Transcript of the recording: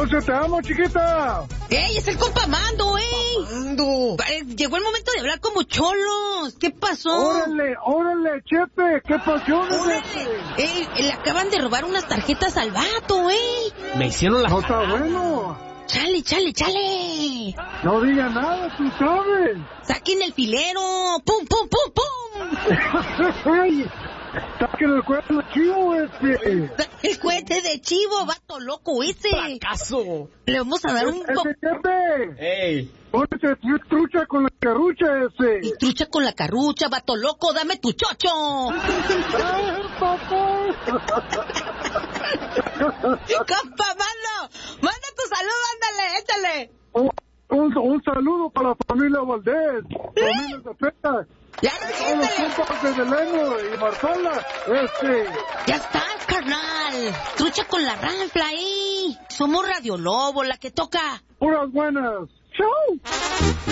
Dulce, te amo, chiquita. ¡Ey, es el compa Mando, Mando. Llegó el momento de hablar como cholos. ¿Qué pasó? Órale, Chepe, ¿qué pasó? Le acaban de robar unas tarjetas al vato, Me hicieron la... No está bueno. Chale. No diga nada, tú sabes. Saquen el filero. ¡Pum! Ay, saquen el cuerpo de chivo, El cohete de chivo, vato loco ese. ¡Fracaso! Le vamos a dar un Ese Chepe. ¡Ey! Pónete trucha con la carrucha, Y trucha con la carrucha, vato loco, dame tu chocho. ¡Ay, papá! Compa Mando, manda tu saludo, ándale, échale. Un saludo para la familia Valdés, familia de Peta, Ya todos los échale. compas de Deleno y Marzola, Ya está, carnal. Trucha con la ranfla ahí. Somos Radio Lobo, la que toca. puras buenas. ¡Chau!